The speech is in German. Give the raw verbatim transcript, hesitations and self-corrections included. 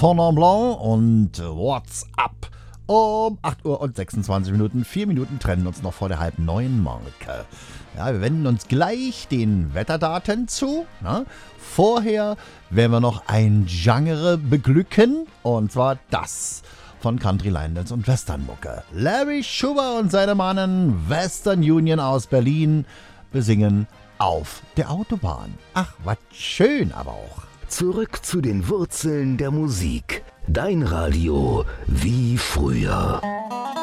Fondant Blanc und What's Up. Um acht Uhr und sechsundzwanzig Minuten, vier Minuten trennen uns noch vor der halb neuen Marke. Ja, wir wenden uns gleich den Wetterdaten zu. Na? Vorher werden wir noch ein Genre beglücken, und zwar das von Country Line Dance und Westernmucke. Larry Schuber und seine Mannen Western Union aus Berlin besingen Auf der Autobahn. Ach, was schön aber auch. Zurück zu den Wurzeln der Musik. Dein Radio wie früher.